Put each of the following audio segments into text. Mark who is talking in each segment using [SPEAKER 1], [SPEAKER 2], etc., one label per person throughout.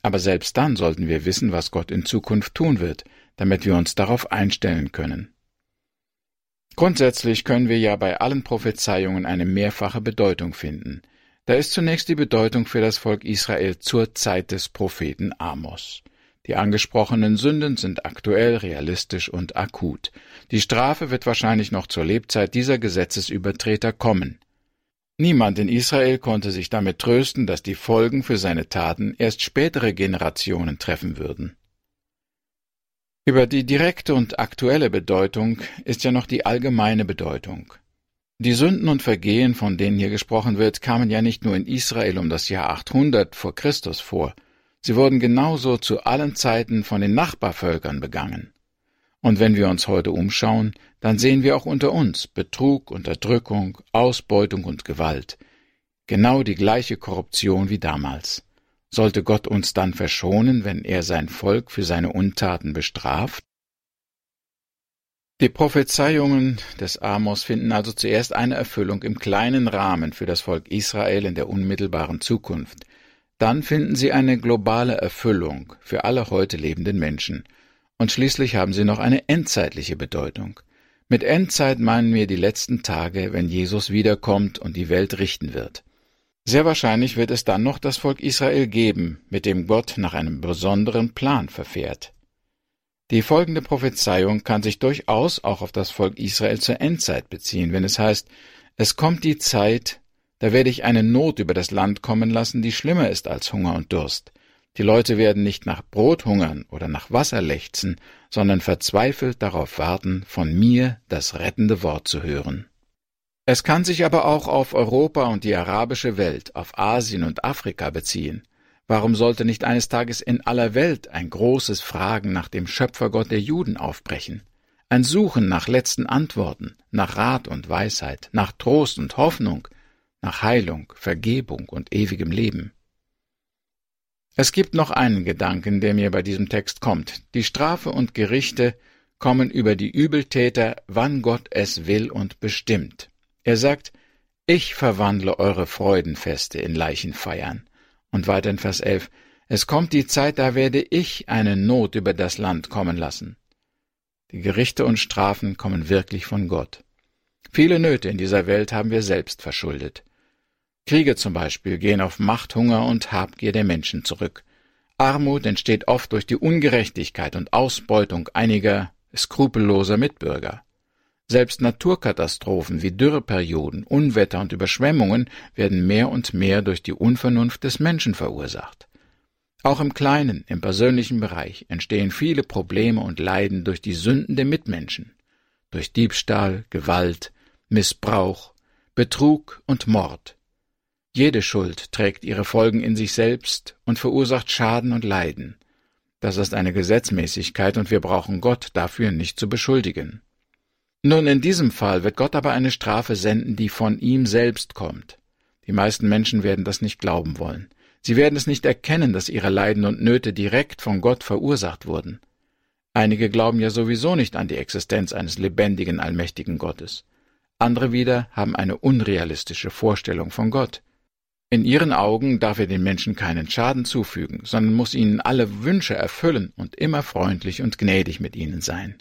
[SPEAKER 1] Aber selbst dann sollten wir wissen, was Gott in Zukunft tun wird, damit wir uns darauf einstellen können. Grundsätzlich können wir ja bei allen Prophezeiungen eine mehrfache Bedeutung finden. Da ist zunächst die Bedeutung für das Volk Israel zur Zeit des Propheten Amos. Die angesprochenen Sünden sind aktuell, realistisch und akut. Die Strafe wird wahrscheinlich noch zur Lebzeit dieser Gesetzesübertreter kommen. Niemand in Israel konnte sich damit trösten, dass die Folgen für seine Taten erst spätere Generationen treffen würden. Über die direkte und aktuelle Bedeutung ist ja noch die allgemeine Bedeutung. Die Sünden und Vergehen, von denen hier gesprochen wird, kamen ja nicht nur in Israel um das Jahr 800 vor Christus vor. Sie wurden genauso zu allen Zeiten von den Nachbarvölkern begangen. Und wenn wir uns heute umschauen, dann sehen wir auch unter uns Betrug, Unterdrückung, Ausbeutung und Gewalt. Genau die gleiche Korruption wie damals. Sollte Gott uns dann verschonen, wenn er sein Volk für seine Untaten bestraft? Die Prophezeiungen des Amos finden also zuerst eine Erfüllung im kleinen Rahmen für das Volk Israel in der unmittelbaren Zukunft. Dann finden sie eine globale Erfüllung für alle heute lebenden Menschen. Und schließlich haben sie noch eine endzeitliche Bedeutung. Mit Endzeit meinen wir die letzten Tage, wenn Jesus wiederkommt und die Welt richten wird. Sehr wahrscheinlich wird es dann noch das Volk Israel geben, mit dem Gott nach einem besonderen Plan verfährt. Die folgende Prophezeiung kann sich durchaus auch auf das Volk Israel zur Endzeit beziehen, wenn es heißt, es kommt die Zeit, da werde ich eine Not über das Land kommen lassen, die schlimmer ist als Hunger und Durst. Die Leute werden nicht nach Brot hungern oder nach Wasser lechzen, sondern verzweifelt darauf warten, von mir das rettende Wort zu hören. Es kann sich aber auch auf Europa und die arabische Welt, auf Asien und Afrika beziehen. Warum sollte nicht eines Tages in aller Welt ein großes Fragen nach dem Schöpfergott der Juden aufbrechen? Ein Suchen nach letzten Antworten, nach Rat und Weisheit, nach Trost und Hoffnung, nach Heilung, Vergebung und ewigem Leben. Es gibt noch einen Gedanken, der mir bei diesem Text kommt. Die Strafe und Gerichte kommen über die Übeltäter, wann Gott es will und bestimmt. Er sagt, ich verwandle eure Freudenfeste in Leichenfeiern. Und weiter in Vers 11, es kommt die Zeit, da werde ich eine Not über das Land kommen lassen. Die Gerichte und Strafen kommen wirklich von Gott. Viele Nöte in dieser Welt haben wir selbst verschuldet. Kriege zum Beispiel gehen auf Macht, Hunger und Habgier der Menschen zurück. Armut entsteht oft durch die Ungerechtigkeit und Ausbeutung einiger skrupelloser Mitbürger. Selbst Naturkatastrophen wie Dürreperioden, Unwetter und Überschwemmungen werden mehr und mehr durch die Unvernunft des Menschen verursacht. Auch im kleinen, im persönlichen Bereich entstehen viele Probleme und Leiden durch die Sünden der Mitmenschen, durch Diebstahl, Gewalt, Missbrauch, Betrug und Mord. Jede Schuld trägt ihre Folgen in sich selbst und verursacht Schaden und Leiden. Das ist eine Gesetzmäßigkeit und wir brauchen Gott dafür nicht zu beschuldigen. Nun, in diesem Fall wird Gott aber eine Strafe senden, die von ihm selbst kommt. Die meisten Menschen werden das nicht glauben wollen. Sie werden es nicht erkennen, dass ihre Leiden und Nöte direkt von Gott verursacht wurden. Einige glauben ja sowieso nicht an die Existenz eines lebendigen, allmächtigen Gottes. Andere wieder haben eine unrealistische Vorstellung von Gott. In ihren Augen darf er den Menschen keinen Schaden zufügen, sondern muss ihnen alle Wünsche erfüllen und immer freundlich und gnädig mit ihnen sein.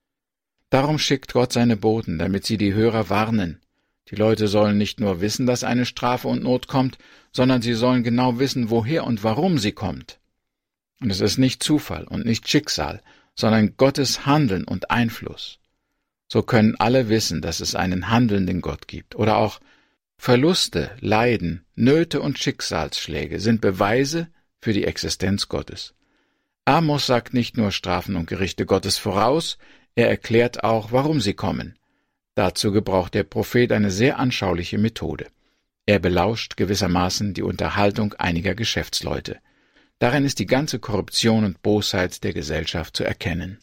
[SPEAKER 1] Darum schickt Gott seine Boten, damit sie die Hörer warnen. Die Leute sollen nicht nur wissen, dass eine Strafe und Not kommt, sondern sie sollen genau wissen, woher und warum sie kommt. Und es ist nicht Zufall und nicht Schicksal, sondern Gottes Handeln und Einfluss. So können alle wissen, dass es einen handelnden Gott gibt. Oder auch Verluste, Leiden, Nöte und Schicksalsschläge sind Beweise für die Existenz Gottes. Amos sagt nicht nur Strafen und Gerichte Gottes voraus, er erklärt auch, warum sie kommen. Dazu gebraucht der Prophet eine sehr anschauliche Methode. Er belauscht gewissermaßen die Unterhaltung einiger Geschäftsleute. Darin ist die ganze Korruption und Bosheit der Gesellschaft zu erkennen.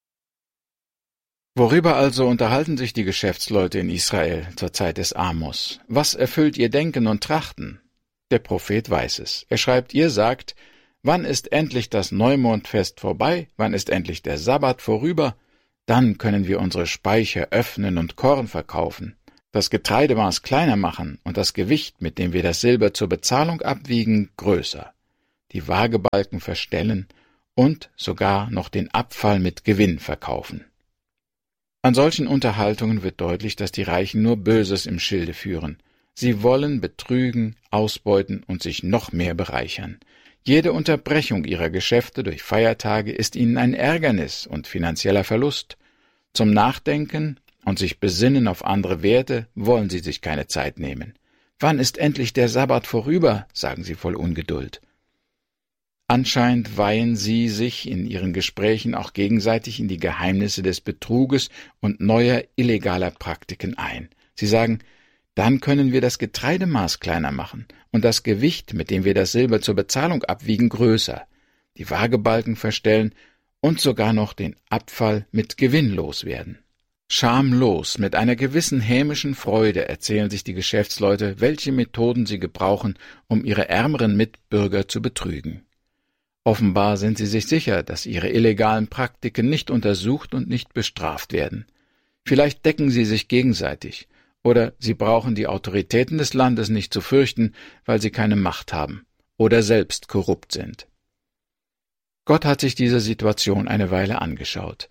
[SPEAKER 1] Worüber also unterhalten sich die Geschäftsleute in Israel zur Zeit des Amos? Was erfüllt ihr Denken und Trachten? Der Prophet weiß es. Er schreibt, ihr sagt, wann ist endlich das Neumondfest vorbei? Wann ist endlich der Sabbat vorüber? Dann können wir unsere Speicher öffnen und Korn verkaufen, das Getreidemaß kleiner machen und das Gewicht, mit dem wir das Silber zur Bezahlung abwiegen, größer. die Waagebalken verstellen und sogar noch den Abfall mit Gewinn verkaufen. An solchen Unterhaltungen wird deutlich, dass die Reichen nur Böses im Schilde führen. Sie wollen betrügen, ausbeuten und sich noch mehr bereichern. Jede Unterbrechung ihrer Geschäfte durch Feiertage ist ihnen ein Ärgernis und finanzieller Verlust. Zum Nachdenken und sich besinnen auf andere Werte wollen sie sich keine Zeit nehmen. Wann ist endlich der Sabbat vorüber, sagen sie voll Ungeduld. Anscheinend weihen sie sich in ihren Gesprächen auch gegenseitig in die Geheimnisse des Betruges und neuer illegaler Praktiken ein. Sie sagen, dann können wir das Getreidemaß kleiner machen und das Gewicht, mit dem wir das Silber zur Bezahlung abwiegen, größer, die Waagebalken verstellen und sogar noch den Abfall mit Gewinn loswerden. Schamlos, mit einer gewissen hämischen Freude erzählen sich die Geschäftsleute, welche Methoden sie gebrauchen, um ihre ärmeren Mitbürger zu betrügen. Offenbar sind sie sich sicher, dass ihre illegalen Praktiken nicht untersucht und nicht bestraft werden. Vielleicht decken sie sich gegenseitig, oder sie brauchen die Autoritäten des Landes nicht zu fürchten, weil sie keine Macht haben oder selbst korrupt sind. Gott hat sich diese Situation eine Weile angeschaut.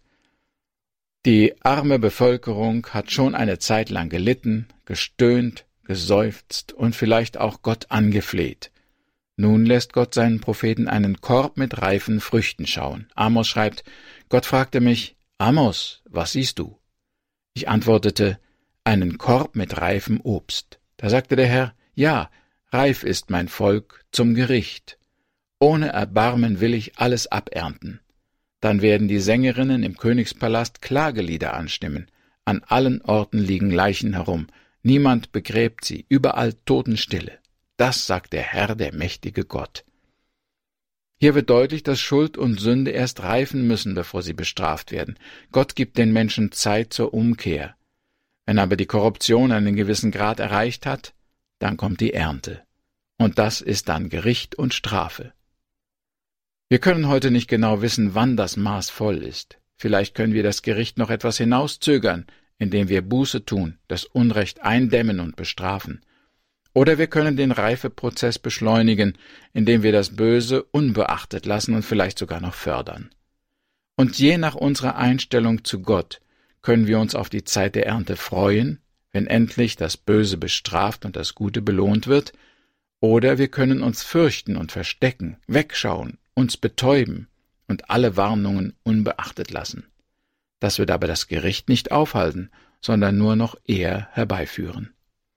[SPEAKER 1] Die arme Bevölkerung hat schon eine Zeit lang gelitten, gestöhnt, geseufzt und vielleicht auch Gott angefleht. Nun lässt Gott seinen Propheten einen Korb mit reifen Früchten schauen. Amos schreibt, Gott fragte mich, Amos, was siehst du? Ich antwortete, einen Korb mit reifem Obst. Da sagte der Herr, ja, reif ist mein Volk zum Gericht. Ohne Erbarmen will ich alles abernten. Dann werden die Sängerinnen im Königspalast Klagelieder anstimmen. An allen Orten liegen Leichen herum. Niemand begräbt sie, überall Totenstille. Das sagt der Herr, der mächtige Gott. Hier wird deutlich, dass Schuld und Sünde erst reifen müssen, bevor sie bestraft werden. Gott gibt den Menschen Zeit zur Umkehr. Wenn aber die Korruption einen gewissen Grad erreicht hat, dann kommt die Ernte. Und das ist dann Gericht und Strafe. Wir können heute nicht genau wissen, wann das Maß voll ist. Vielleicht können wir das Gericht noch etwas hinauszögern, indem wir Buße tun, das Unrecht eindämmen und bestrafen. Oder wir können den Reifeprozess beschleunigen, indem wir das Böse unbeachtet lassen und vielleicht sogar noch fördern. Und je nach unserer Einstellung zu Gott können wir uns auf die Zeit der Ernte freuen, wenn endlich das Böse bestraft und das Gute belohnt wird, oder wir können uns fürchten und verstecken, wegschauen, uns betäuben und alle Warnungen unbeachtet lassen. Das wird aber das Gericht nicht aufhalten, sondern nur noch eher herbeiführen.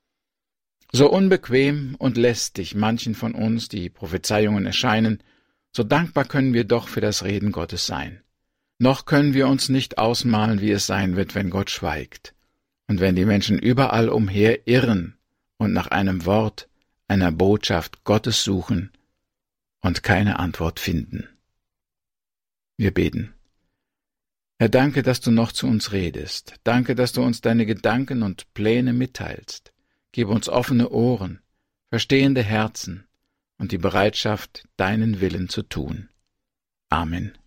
[SPEAKER 1] So unbequem und lästig manchen von uns die Prophezeiungen erscheinen, so dankbar können wir doch für das Reden Gottes sein. Noch können wir uns nicht ausmalen, wie es sein wird, wenn Gott schweigt und wenn die Menschen überall umher irren und nach einem Wort, einer Botschaft Gottes suchen und keine Antwort finden. Wir beten. Herr, danke, dass du noch zu uns redest. Danke, dass du uns deine Gedanken und Pläne mitteilst. Gib uns offene Ohren, verstehende Herzen und die Bereitschaft, deinen Willen zu tun. Amen.